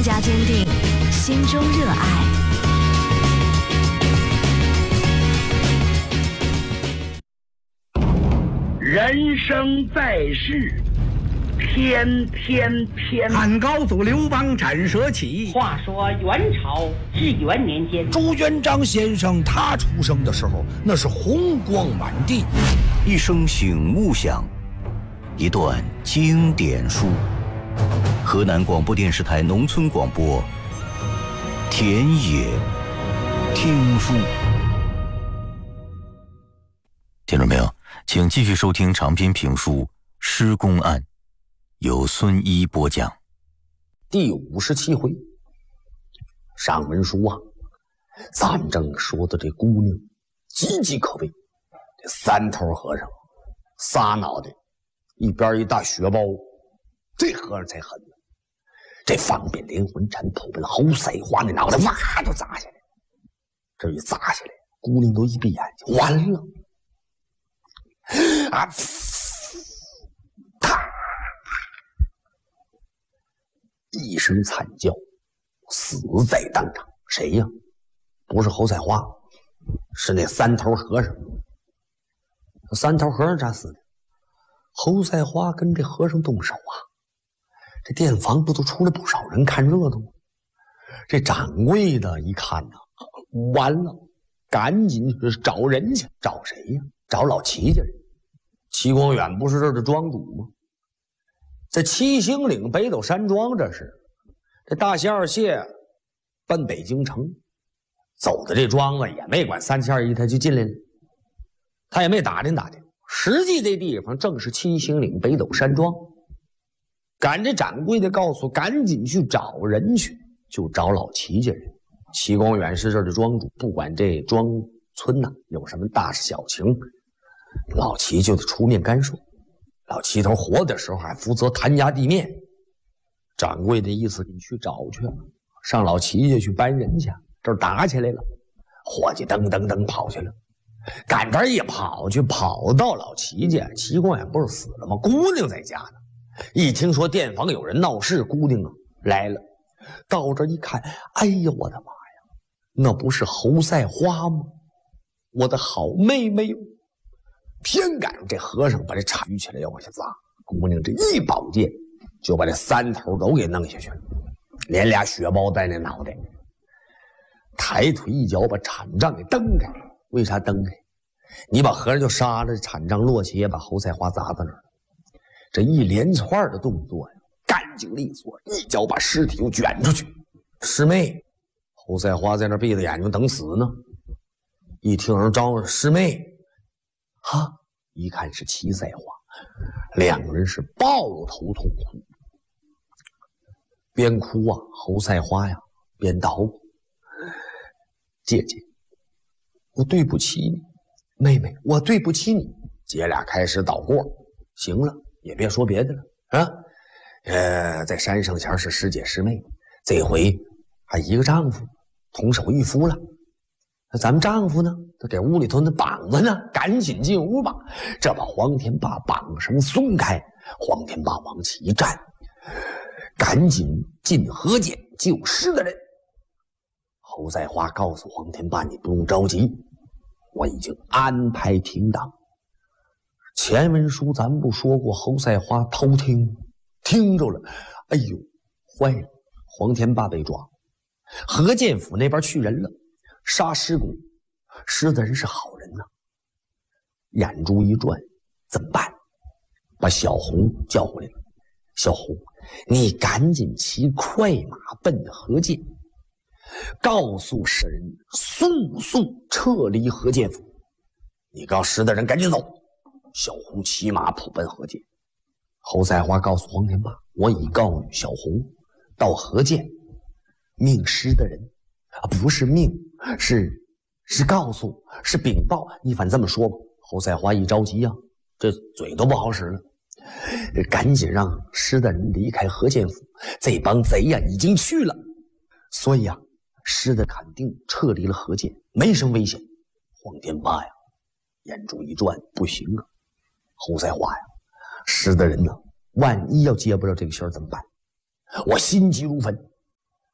家坚定，心中热爱。 人生在世，天天偏。 汉高祖刘邦斩蛇起。 话说元朝至元年间， 朱元璋先生他出生的时候，那是红光满地。 一声醒悟响，一段经典书。河南广播电视台农村广播，田野听书。听众朋友，请继续收听长篇评书《施公案》，由孙一播讲。 第57回，上文书啊，咱正说的这姑娘岌岌可危。这三头和尚仨脑袋，一边一大血包，这和尚才狠呢。这方便连环铲扑奔侯赛花那脑袋，哇就砸下来。这一砸下来，姑娘都一闭眼睛，完了。啊！啪！一声惨叫，死在当场。谁呀？不是侯赛花，是那三头和尚。三头和尚咋死的？侯赛花跟这和尚动手啊！这店房不都出来不少人看热闹吗？这掌柜的一看呢，完了，赶紧找人去。找谁呀？找老齐家人。齐光远不是这儿的庄主吗？在七星岭北斗山庄，这是这大仙二谢奔北京城，走的这庄子也没管三七二十一，他就进来了，他也没打听打听。实际这地方正是七星岭北斗山庄。赶着掌柜的告诉，赶紧去找人去，就找老齐家人。齐光远是这儿的庄主，不管这庄村呐有什么大事小情，老齐就得出面干涉。老齐头活的时候还负责弹压地面。掌柜的意思，你去找去，上老齐家去搬人去。这儿打起来了，伙计噔噔噔跑去了。赶这一跑去，跑到老齐家，齐光远不是死了吗？姑娘在家呢。一听说店房有人闹事，姑娘啊来了。到这一看，哎呦我的妈呀，那不是侯赛花吗？我的好妹妹哟！偏赶上这和尚把这铲举起来要往下砸，姑娘这一宝剑就把这三头都给弄下去了，连俩血包在那脑袋。抬腿一脚把铲杖给蹬开。为啥蹬开？你把和尚就杀了，铲杖落下也把侯赛花砸在那儿。这一连串的动作呀，干净利索，一脚把尸体又卷出去。师妹，侯赛花在那闭着眼睛等死呢。一听有人招呼师妹，哈，一看是齐赛花，两个人是抱头痛哭，边哭啊，侯赛花呀边叨咕：“姐姐，我对不起你，妹妹，我对不起你。”姐俩开始捣过，行了。也别说别的了啊，在山上前是师姐师妹，这回还一个丈夫同手一夫了。那咱们丈夫呢？他给屋里头那绑子呢，赶紧进屋吧。这把黄天霸绑绳松开，黄天霸往起一站，赶紧进河涧救尸的人。侯赛花告诉黄天霸：“你不用着急，我已经安排停当。”前文书咱不说过，侯赛花偷听着了，哎呦，坏了！黄天霸被抓，河建府那边去人了，杀尸公，尸的人是好人呐。眼珠一转，怎么办？把小红叫回来了。小红，你赶紧骑快马奔河建，告诉世人速撤离河建府。你告尸的人赶紧走。小红骑马扑奔河涧。侯赛花告诉黄天霸：“我已告与小红，到河涧命尸的人啊，不是命，是告诉，是禀报。你反这么说吧。”侯赛花一着急呀，这嘴都不好使了，赶紧让尸的人离开河涧府。这帮贼呀已经去了，所以啊，尸的肯定撤离了河涧，没什么危险。黄天霸呀，眼珠一转，不行啊！侯赛花呀，尸的人呢，万一要接不着这个信儿怎么办？我心急如焚。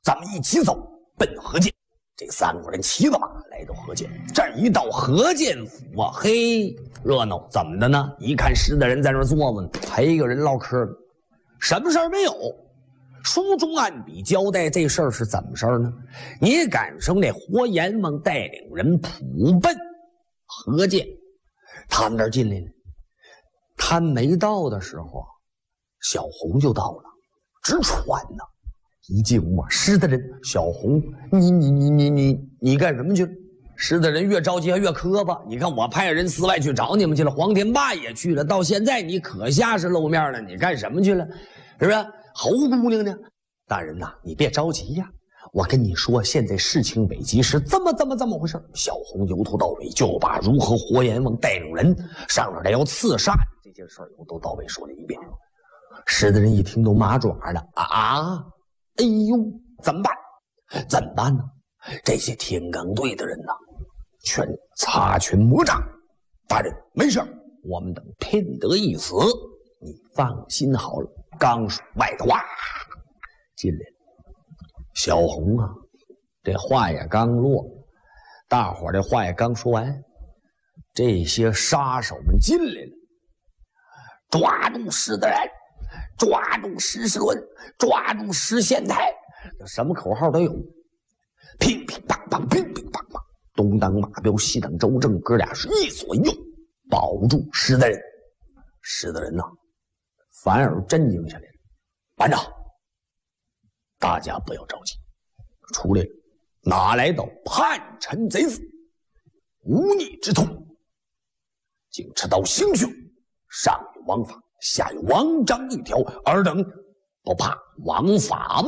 咱们一起走奔河间。这3个人骑着马来到河间，这一到河间府啊，嘿，热闹！怎么的呢？一看10个人在那坐着呢，陪个人唠嗑呢，什么事儿没有？书中按笔交代这事儿是怎么事儿呢？你赶上那活阎王带领人普奔河间，他们这儿进来了。他没到的时候，小红就到了，直传呢。一进屋啊，石大人，小红，你干什么去了？石大人越着急越磕巴。你看我派人寺外去找你们去了，黄天霸也去了，到现在你可下是露面了，你干什么去了？是不是？侯姑娘呢？大人呐，你别着急呀。我跟你说，现在事情危急，是这么回事。小红由头到尾就把如何活阎王带领人上来要刺杀这件事由头到尾说了一遍。石大人一听都麻爪了啊！哎呦，怎么办呢？这些天罡队的人呐，全擦拳魔掌。大人没事，我们等天得一死，你放心好了。刚说外头哇进来了，小红啊，这话也刚落，大伙儿这话也刚说完，这些杀手们进来了，抓住石大人，抓住石世伦，抓住石县太，什么口号都有，乒乒乓乓，乒乒乓乓，东当马彪，西当周正，哥俩是一左一右保住石大人。石大人呐，反而镇静下来了。班长，大家不要着急，出来了，哪来的叛臣贼子，无逆之徒，竟持刀行凶，上有王法，下有王章一条，尔等不怕王法吗？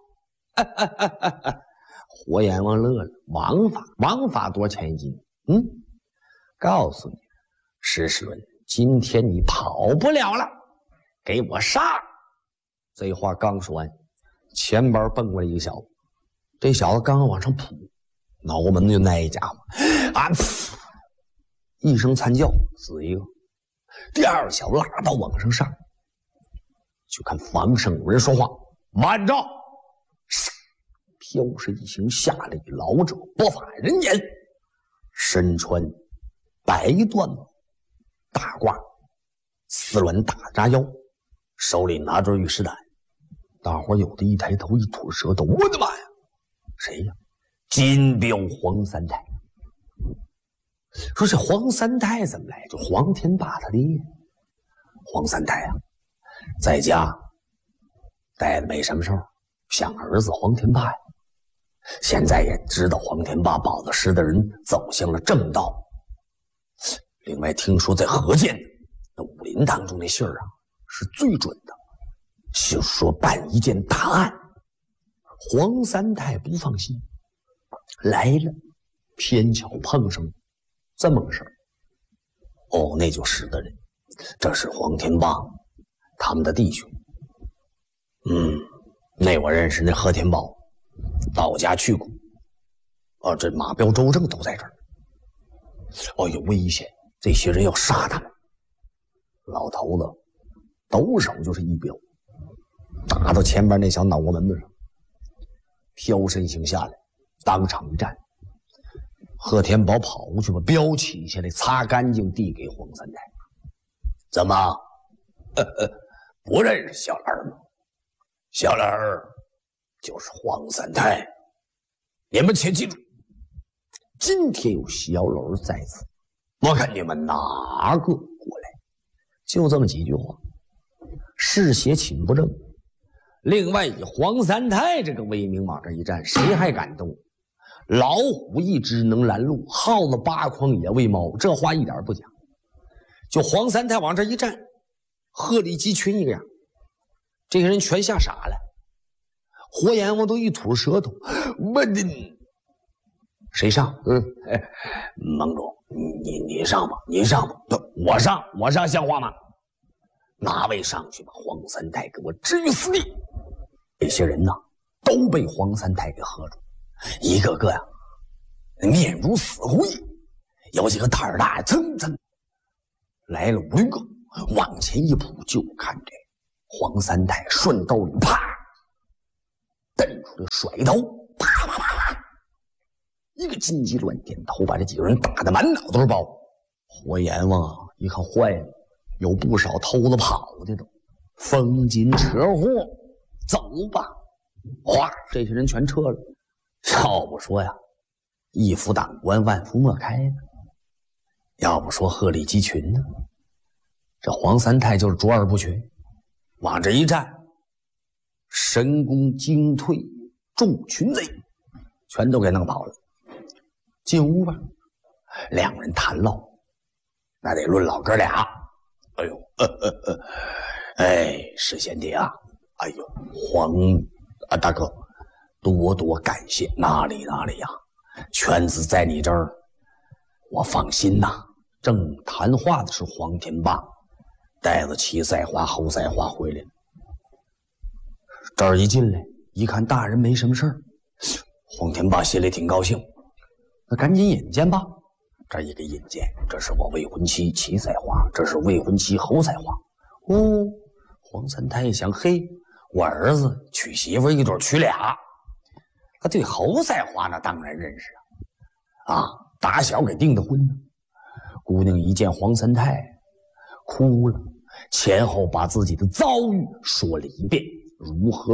活阎王乐了，王法多少钱一斤？告诉你，石世伦，今天你跑不了了，给我杀！这话刚说完，前边蹦过来一个小子，这小子刚刚往上扑，脑门就那一家伙啊！一声惨叫，死一个。第二小拉刀往上上，就看房上有人说话：“慢着！”飘是一行下来，老者不法人言，身穿白缎大褂，丝鸾大扎腰，手里拿着玉石胆。大伙有的一抬头一吐舌头，我的妈呀，谁呀？金彪黄三太。说这黄三太怎么来？就黄天霸他爹。黄三太啊，在家待的没什么事儿，想儿子黄天霸呀。现在也知道黄天霸保的师的人走向了正道。另外听说在河间那武林当中那信儿啊是最准的，就说办一件大案。黄三太不放心，来了，偏巧碰上这么个事儿。哦，那就使得人，这是黄天霸他们的弟兄。那我认识那何天宝，到我家去过。这马彪、周正都在这儿。有危险，这些人要杀他们。老头子抖手就是一镖，打到前边那小脑门子上，飘身形下来，当场一战。贺天宝跑过去把镖起下来，擦干净递给黄三太。怎么不认识小兰吗？小兰就是黄三太，你们且记住，今天有小老在此，我看你们哪个过来？就这么几句话，嗜血请不正。另外以黄三太这个威名往这一站，谁还敢动？老虎一只能拦路，耗子8筐也为猫，这话一点不假。就黄三太往这一站，鹤立鸡群一个样，这些人全吓傻了。活阎王都一吐舌头，问你谁上？盟主，你上吧，你上吧。我上像话吗？哪位上去把黄三太给我置于死地？这些人呢，都被黄三太给喝住，一个个呀，面如死灰，有几个胆儿大，蹭来了5、6个，往前一扑，就看这黄三太顺兜里啪蹬出来甩头，啪啪啪啪，一个金鸡乱点头，把这几个人打得满脑都是包。火阎王啊，一看坏了，有不少偷子跑的都，封金扯货，走吧！哗，这些人全撤了。要不说呀，一夫当关，万夫莫开呢；要不说鹤立鸡群呢。这黄三太就是卓尔不群，往这一站，神功惊退众群贼，全都给弄跑了。进屋吧，两人谈唠，那得论老哥俩。哎呦，石贤弟啊，哎呦，黄啊大哥，多多感谢。哪里呀，犬子在你这儿，我放心呐。正谈话的是黄天霸，带着齐赛花、侯赛花回来了。这儿一进来，一看大人没什么事儿，黄天霸心里挺高兴，那赶紧引荐吧。这一个引荐，这是我未婚妻齐赛花，这是未婚妻侯赛花。哦，黄三太一想，嘿，我儿子娶媳妇一对娶俩，他对侯赛花那当然认识啊，打小给订的婚呢。姑娘一见黄三太，哭了，前后把自己的遭遇说了一遍，如何。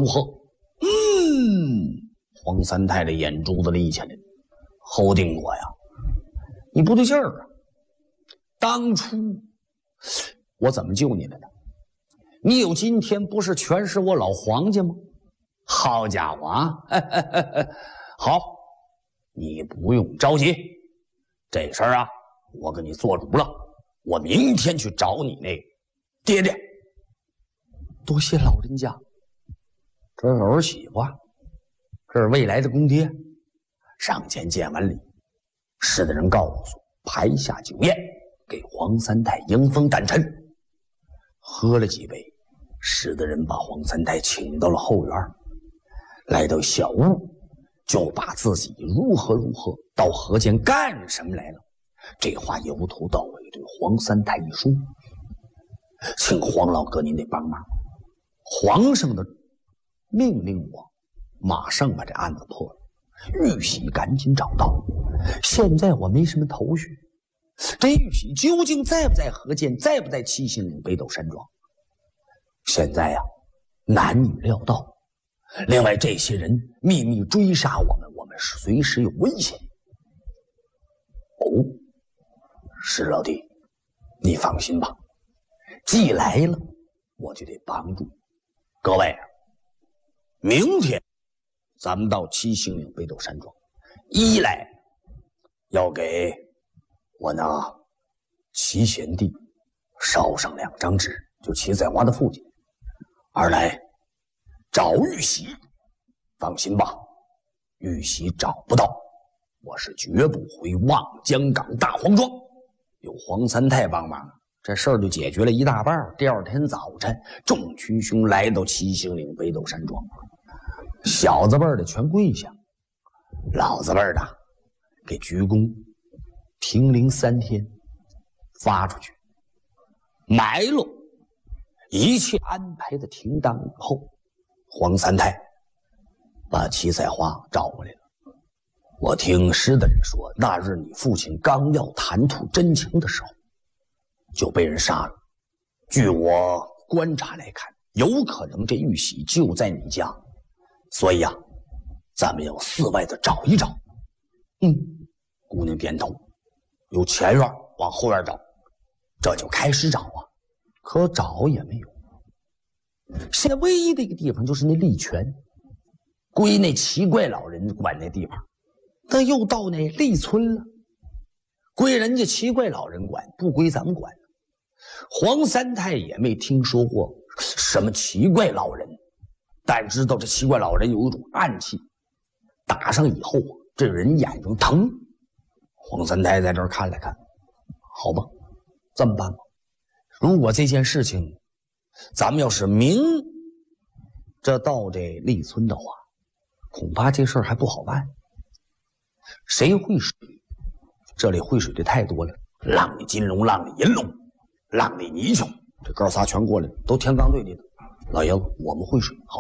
黄三太的眼珠子立起来了，侯定国呀，你不对劲儿啊！当初我怎么救你了呢？你有今天不是全是我老黄家吗？好家伙啊！好，你不用着急，这事儿啊，我给你做主了。我明天去找你那爹爹。多谢老人家。这是儿媳妇，这是未来的公爹。上前见完礼，使的人告诉排下酒宴，给黄三太迎风诞辰。喝了几杯，使的人把黄三太请到了后院，来到小屋，就把自己如何到河间干什么来了，这话由头到尾对黄三太一说。请黄老哥您得帮忙，皇上的命令我马上把这案子破了，玉玺赶紧找到。现在我没什么头绪，这玉玺究竟在不在河间，在不在七星岭北斗山庄？现在呀，男女料到。另外这些人秘密追杀我们，我们随时有危险。哦，石老弟，你放心吧，既来了我就得帮助。各位，明天咱们到七星岭北斗山庄，一来要给我那齐贤弟烧上2张纸，就齐赛花的父亲；二来找玉玺。放心吧，玉玺找不到，我是绝不回望江港大黄庄。有黄三太帮忙，这事儿就解决了一大半。第二天早晨，众群雄来到七星岭北斗山庄，小子辈的全跪下，老子辈的给鞠躬，停灵3天，发出去。埋了，一切安排的停当以后，黄三太把齐赛花找过来了。我听师的人说，那日你父亲刚要谈吐真情的时候，就被人杀了。据我观察来看，有可能这玉玺就在你家，所以啊，咱们要寺外的找一找。姑娘点头，由前院往后院找，这就开始找啊，可找也没有。现在唯一的一个地方就是那利泉，归那奇怪老人管那地方，那又到那利村了，归人家奇怪老人管，不归咱们管。黄三太也没听说过什么奇怪老人，但知道这奇怪老人有一种暗气，打上以后这人眼睛疼。黄三太在这儿看了看，好吧，这么办吧，如果这件事情咱们要是明这到这利村的话，恐怕这事儿还不好办。谁会水？这里会水的太多了，浪里金龙，浪里银龙，浪里泥鳅，这哥仨全过来了，都天罡队里的。老爷子，我们会水。好了，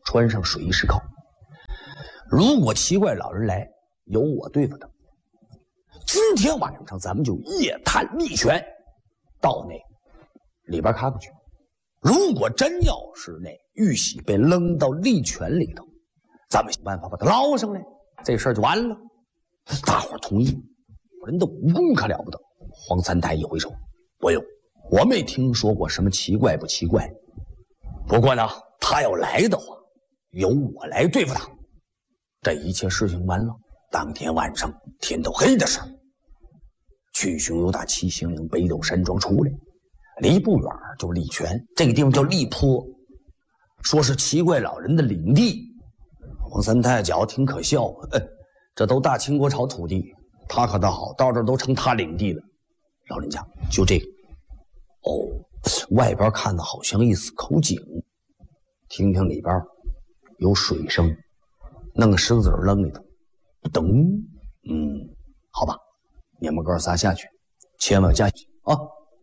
穿上水衣石铐。如果奇怪老人来，由我对付他。今天晚上咱们就夜探利泉，到那里边看过去。如果真要是那玉玺被扔到利泉里头，咱们想办法把它捞上来，这事儿就完了。大伙儿同意，人的武功可了不得。黄三太一挥手，不用，我没听说过什么奇怪不奇怪。不过呢，他要来的话，由我来对付他。这一切事情完了，当天晚上天都黑的时候，曲雄由打七星岭北斗山庄出来，离不远就利泉，这个地方叫利坡，说是奇怪老人的领地。黄三太觉得挺可笑，这都大清国朝土地，他可倒好，到这都成他领地了。老人家就这个外边看的好像一丝口井，听听里边有水声，弄个石子扔里头，咚，好吧，你们哥仨下去，千万加紧啊！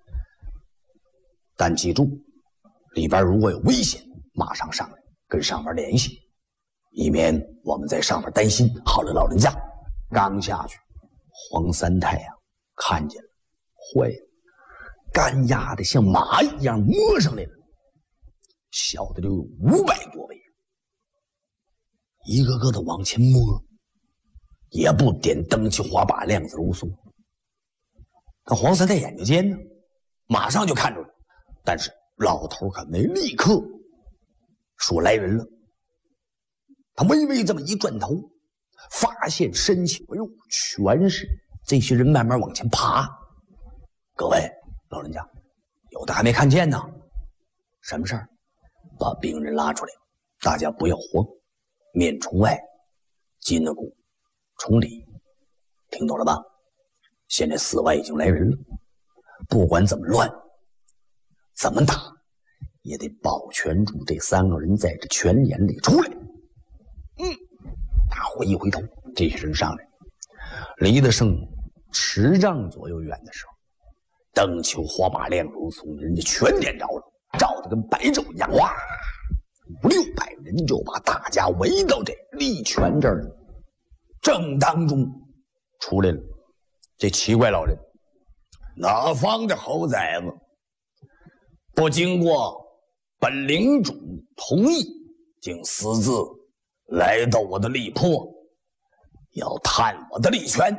但记住，里边如果有危险，马上上来跟上面联系，以免我们在上面担心。好了，老人家刚下去，黄三太看见了，坏了，干压的像马一样摸上来了，小的就有500多位，一个个的往前摸，也不点灯去花把亮子如酥。那黄三太眼睛尖呢，马上就看出来，但是老头可没立刻说来人了。他微微这么一转头，发现身前全是这些人慢慢往前爬。各位老人家，有的还没看见呢。什么事儿？把病人拉出来，大家不要慌，面冲外，筋了骨，冲里，听懂了吧？现在寺外已经来人了，不管怎么乱，怎么打，也得保全住这3个人在这泉眼里出来。大伙一回头，这些人上来，离得剩10丈左右远的时候，灯球花把亮如酥，人家全点着了，照得跟白昼一样，哇，500-600人就把大家围到这利泉这儿了。正当中出来了这奇怪老人，哪方的猴崽子，不经过本领主同意，竟私自来到我的利坡，要探我的利泉。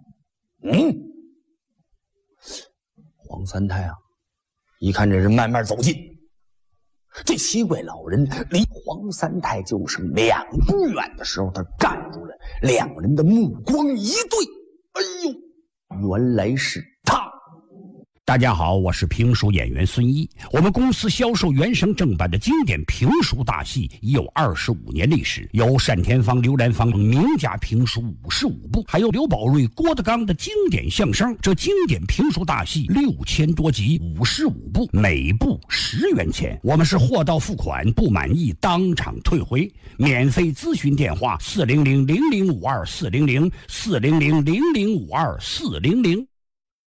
黄三太一看这人慢慢走近，这奇怪老人离黄三太就剩2步远的时候，他站住了，2人的目光一对，哎呦，原来是他。 大家好，我是评书演员孙一。我们公司销售原声正版的经典评书大戏已有25年历史，有单田芳、刘兰芳名家评书55部，还有刘宝瑞、郭德纲的经典相声。这经典评书大戏6000多集，55部，每部10元钱。我们是货到付款，不满意当场退回。免费咨询电话：400-0052-400，400-0052-400。